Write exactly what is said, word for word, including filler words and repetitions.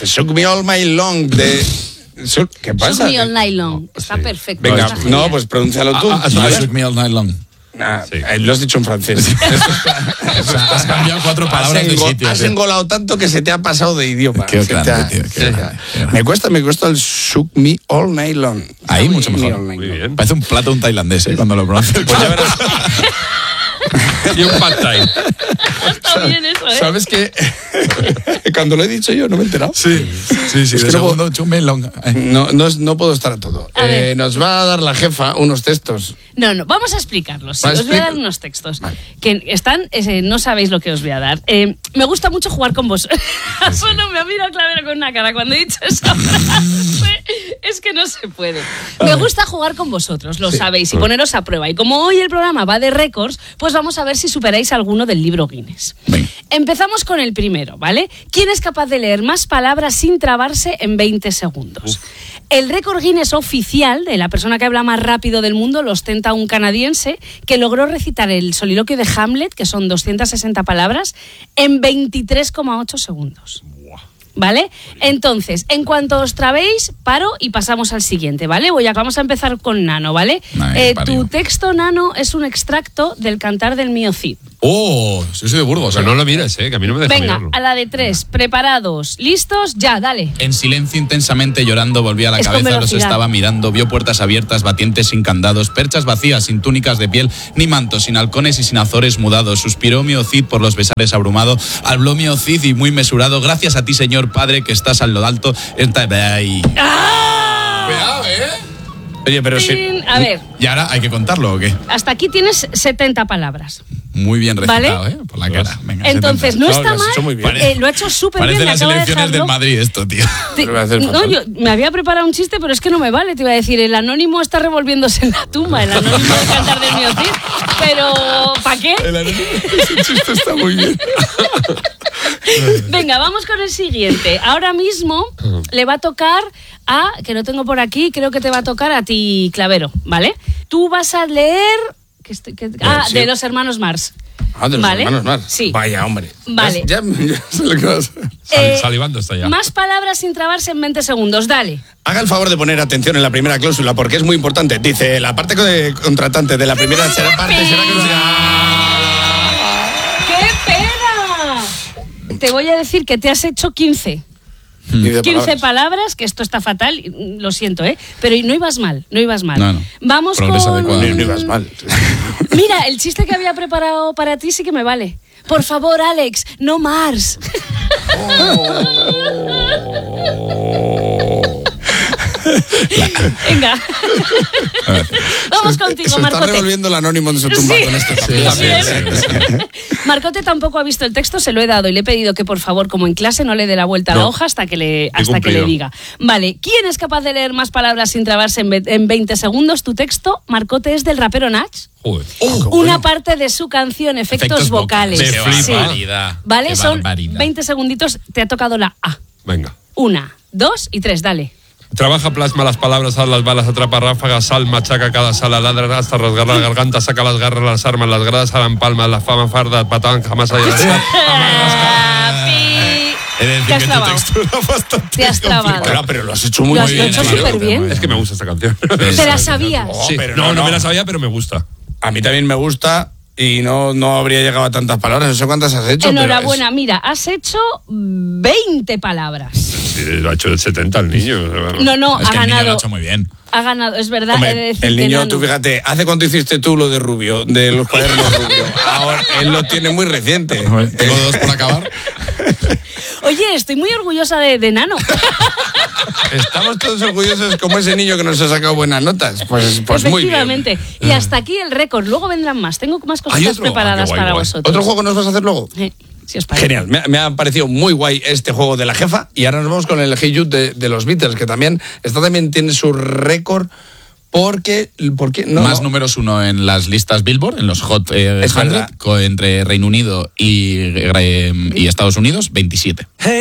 Shook Me All My Long de... ¿Qué pasa? Shook Me All Night Long. Está sí. perfecto. Venga, está no, pues pronúncialo tú. Ah, ah, Shook Me All Night Long. Ah, sí. Lo has dicho en francés. O sea, has cambiado cuatro palabras has de engo- sitio. Has ¿sí? engolado tanto que se te ha pasado de idioma. Qué grande, ha, tío, qué grande, qué grande. Me cuesta, me cuesta el Shook Me All Night Long. Ahí Shook mucho me mejor. all night Muy long. bien. Parece un plato un tailandés, ¿eh? Cuando lo pronuncias. Pues ya verás. Y un pad thai. Está bien eso, ¿eh? ¿Sabes qué? Cuando lo he dicho yo no me he enterado. Sí, sí, sí. Es de que no segundo, Shook Me Long. No, no, no puedo estar a todo. A Eh, nos va a dar la jefa unos textos. No, no, vamos a explicarlos. Sí, Va a os voy a dar explicar- unos textos Vale. que están, eh, no sabéis lo que os voy a dar. Eh, me gusta mucho jugar con vos. Solo me ha mirado Clavero con una cara cuando he dicho esa frase. Es que no se puede. Me gusta jugar con vosotros, lo sabéis, y poneros a prueba. Y como hoy el programa va de récords, pues vamos a ver si superáis alguno del libro Guinness. Venga. Empezamos con el primero, ¿vale? ¿Quién es capaz de leer más palabras sin trabarse en veinte segundos? El récord Guinness oficial de la persona que habla más rápido del mundo lo ostenta un canadiense que logró recitar el soliloquio de Hamlet, que son doscientas sesenta palabras, en veintitrés coma ocho segundos. ¿Vale? Entonces, en cuanto os trabéis, paro y pasamos al siguiente, ¿vale? Voy a, vamos a empezar con Nano, ¿vale? Ay, Eh, parió. tu texto, Nano, es un extracto del Cantar del Mío Cid. Oh, yo soy de Burgos. Pero ¿eh? no lo mires, eh, que a mí no me deja Venga, mirarlo. a la de tres, preparados, listos, ya, dale. En silencio intensamente llorando volvía a la Es con cabeza, los velocidad. estaba mirando, vio puertas abiertas, batientes sin candados, perchas vacías, sin túnicas de piel, ni mantos, sin halcones y sin azores mudados. Suspiró Mío Cid por los besares abrumado, habló Mío Cid y muy mesurado, gracias a ti, señor padre, que estás al lo alto. Esta... Ahí. ¡Ah! Cuidado, ¿eh? Oye, pero sí. Tin. A ver, ¿Y ahora hay que contarlo o qué? hasta aquí tienes setenta palabras. Muy bien recitado, ¿Vale? ¿eh? Por la cara. Venga, Entonces, setenta. no No, está lo has mal. hecho muy bien. Eh, lo ha hecho súper Parece bien. me las acabo de elecciones del dejarlo. Madrid esto, tío. Te- Lo voy a hacer no, fatal. yo me había preparado un chiste, pero es que no me vale. Te iba a decir, el anónimo está revolviéndose en la tumba, el anónimo del Cantar del Mío Cid. Pero, ¿para qué? Ese chiste está muy bien. Venga, vamos con el siguiente. Ahora mismo le va a tocar a, que no tengo por aquí, creo que te va a tocar a ti, Clavero, ¿vale? Tú vas a leer... Que estoy- que- ah, sí. de los hermanos Mars. Ah, de los ¿Vale? hermanos Mar. Sí. Vaya, hombre. Vale. Ya, ya sé lo que vas a hacer. Sal- Eh, salivando está ya. Más palabras sin trabarse en veinte segundos, dale. Haga el favor de poner atención en la primera cláusula porque es muy importante. Dice, la parte co- contratante de la primera será parte será que ¡Qué pena! Te voy a decir que te has hecho quince. Dice quince palabras. palabras, que esto está fatal, lo siento, ¿eh? Pero no ibas mal, no ibas mal. No, no. Vamos Progreso con... adecuado. No, no ibas mal. Mira, el chiste que había preparado para ti sí que me vale. Por favor, Alex, no Mars. Venga. Vamos contigo, Se está Marcote. revolviendo el anónimo de su tumba Sí. con esto. Sí, también. sí. Marcote tampoco ha visto el texto, se lo he dado y le he pedido que por favor, como en clase, no le dé la vuelta a la No. hoja hasta que le, hasta que le cumplido. diga. Vale, ¿quién es capaz de leer más palabras sin trabarse en, ve- en veinte segundos? Tu texto, Marcote, es del rapero Nach. Joder. Una parte de su canción, efectos, Efectos vocales. vocales. Qué Sí. barbaridad. Vale, Qué son barbaridad. veinte segunditos, te ha tocado la A. Venga. Una, dos y tres, dale. Trabaja, plasma las palabras, haz las balas, atrapa ráfagas, sal, machaca cada sala, ladra hasta rasgar la garganta, saca las garras, las armas, las gradas, harán palmas, la fama farda, patán, jamás hay Ah, pi. He de decir Te has que tu trabado. texto era bastante Te has trabado. complicado. Bueno, pero lo has hecho muy Lo has bien. hecho tío. súper bien. Es que me gusta esta canción. ¿Te la sabías? Oh, Sí. pero no, no, no, no. me la sabía, pero me gusta. A mí también me gusta y no, no habría llegado a tantas palabras. No sé cuántas has hecho. Enhorabuena, mira, has hecho veinte palabras. Sí, lo ha hecho el setenta el niño. No, no, Es ha que el niño lo ha ganado. hecho muy bien. Ha ganado, es verdad. Hombre, he de decir el que niño, Nano. tú fíjate, ¿hace cuánto hiciste tú lo de Rubio, de los cuadernos Rubio? Ahora, él lo tiene muy reciente. Tengo dos por acabar. Oye, estoy muy orgullosa de, de Nano. Estamos todos orgullosos como ese niño que nos ha sacado buenas notas. Pues, pues muy bien. Efectivamente. Y hasta aquí el récord. Luego vendrán más. Tengo más ¿Hay cositas otro? preparadas Ah, qué guay, para guay. vosotros. ¿Otro juego nos vas a hacer luego? Eh, si os parece. Genial, me, ha- me ha parecido muy guay este juego de la jefa y ahora nos vamos con el Hey Jude de, de los Beatles, que también, esta también tiene su récord porque, porque no, Más no. números uno en las listas Billboard, en los Hot eh, Es cien, verdad. co- entre Reino Unido y, eh, y Estados Unidos, veintisiete.